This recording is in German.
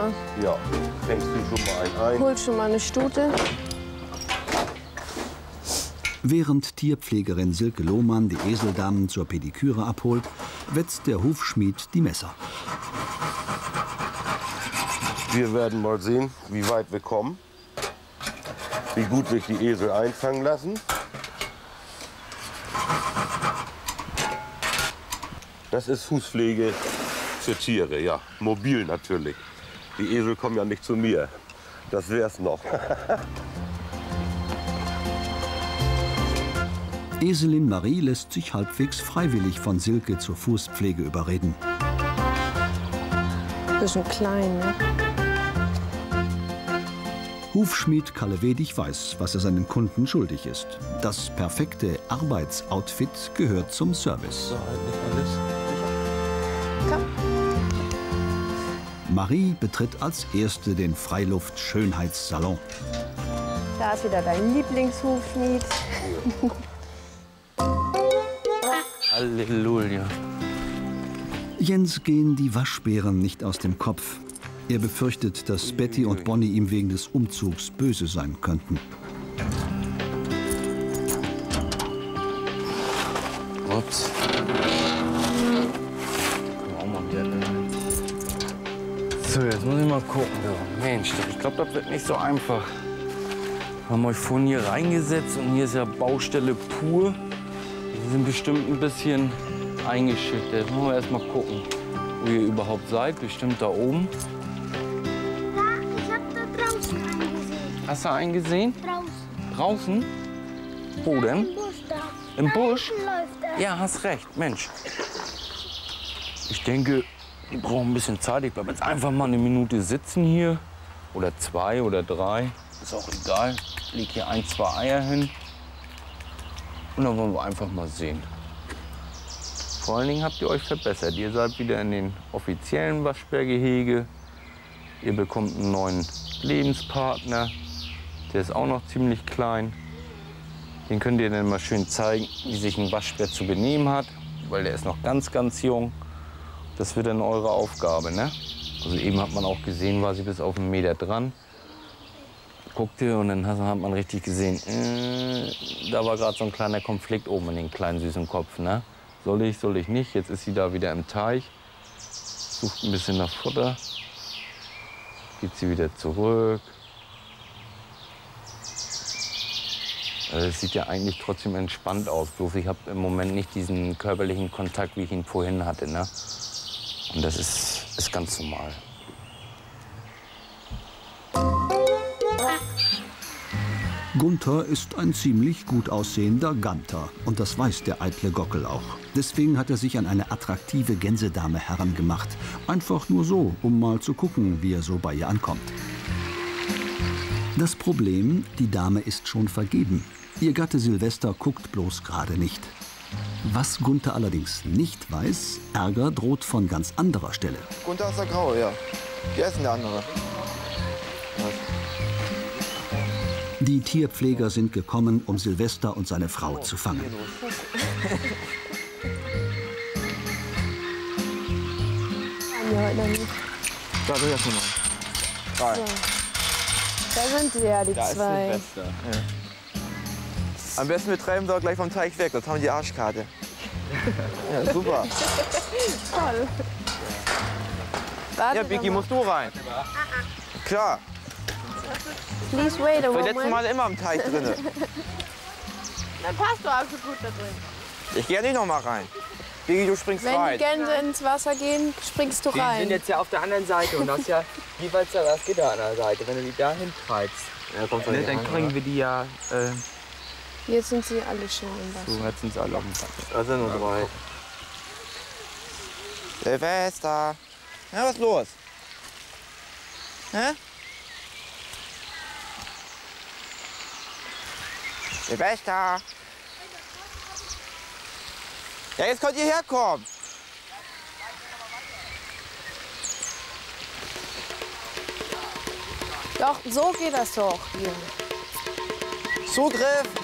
Ja. Ja, fängst du schon mal einen ein. Hol schon mal eine Stute. Während Tierpflegerin Silke Lohmann die Eseldamen zur Pediküre abholt, wetzt der Hufschmied die Messer. Wir werden mal sehen, wie weit wir kommen, wie gut sich die Esel einfangen lassen. Das ist Fußpflege für Tiere, ja, mobil natürlich. Die Esel kommen ja nicht zu mir, das wär's noch. Eselin Marie lässt sich halbwegs freiwillig von Silke zur Fußpflege überreden. Bisschen klein, ne? Hufschmied Kalle Wedig weiß, was er seinen Kunden schuldig ist. Das perfekte Arbeitsoutfit gehört zum Service. So, halt nicht alles. Komm. Marie betritt als erste den Freiluft-Schönheitssalon. Da ist wieder dein Lieblingshufschmied. Halleluja. Jens gehen die Waschbären nicht aus dem Kopf. Er befürchtet, dass Betty und Bonnie ihm wegen des Umzugs böse sein könnten. Ups. So, jetzt muss ich mal gucken. Mensch, ich glaube, das wird nicht so einfach. Wir haben euch vorhin hier reingesetzt und hier ist ja Baustelle pur. Wir sind bestimmt ein bisschen eingeschüttet. Jetzt müssen wir erst mal gucken, wo ihr überhaupt seid. Bestimmt da oben. Ja, ich hab da draußen einen gesehen. Hast du einen gesehen? Draußen. Draußen? Wo denn? Im Busch da. Im Busch? Hinten läuft er. Ja, hast recht, Mensch. Ich denke, wir brauchen ein bisschen Zeit. Ich bleibe jetzt einfach mal eine Minute sitzen hier. Oder 2 oder 3. Ist auch egal. Ich leg hier 1, 2 Eier hin. Und dann wollen wir einfach mal sehen. Vor allen Dingen habt ihr euch verbessert. Ihr seid wieder in den offiziellen Waschbärgehege. Ihr bekommt einen neuen Lebenspartner. Der ist auch noch ziemlich klein. Den könnt ihr dann mal schön zeigen, wie sich ein Waschbär zu benehmen hat. Weil der ist noch ganz, ganz jung. Das wird dann eure Aufgabe, ne? Also eben hat man auch gesehen, war sie bis auf 1 Meter dran. Guckte und dann hat man richtig gesehen, da war gerade so ein kleiner Konflikt oben in den kleinen süßen Kopf, ne? Soll ich nicht? Jetzt ist sie da wieder im Teich, sucht ein bisschen nach Futter, geht sie wieder zurück. Also es sieht ja eigentlich trotzdem entspannt aus, bloß ich habe im Moment nicht diesen körperlichen Kontakt, wie ich ihn vorhin hatte, ne? Und das ist ganz normal. Gunther ist ein ziemlich gut aussehender Ganter. Und das weiß der eitle Gockel auch. Deswegen hat er sich an eine attraktive Gänsedame herangemacht. Einfach nur so, um mal zu gucken, wie er so bei ihr ankommt. Das Problem, die Dame ist schon vergeben. Ihr Gatte Silvester guckt bloß gerade nicht. Was Gunther allerdings nicht weiß, Ärger droht von ganz anderer Stelle. Gunther ist der Graue, ja. Wer ist denn der andere? Die Tierpfleger sind gekommen, um Silvester und seine Frau zu fangen. Ja, dann, Da will ich mal. Drei. da sind sie ja, die Da ist zwei. Silvester. Ja. Am besten wir treiben wir gleich vom Teich weg, das haben wir die Arschkarte. Ja, super. Toll. Warte Ja, Vicky, doch mal. musst du rein. Klar. Please wait a Ich war letztes moment. Mal immer am Teich drin. Dann passt du auch so gut da drin. Ich gehe nicht noch mal rein. Vicky, du springst Wenn die rein. Gänse ins Wasser gehen, springst du Die sind rein. jetzt ja auf der anderen Seite und das ist ja jeweils das Gitter an der Seite. Wenn du die dahin treibst, Ja, kommt ne, dann kriegen wir die ja. Jetzt sind sie alle schön im Wasser. So, jetzt sind sie alle auf dem Wasser. Da sind nur 3. Silvester. Ja, was ist los? Hä? Silvester. Ja, jetzt könnt ihr herkommen. Doch, so geht das doch hier. Zugriff.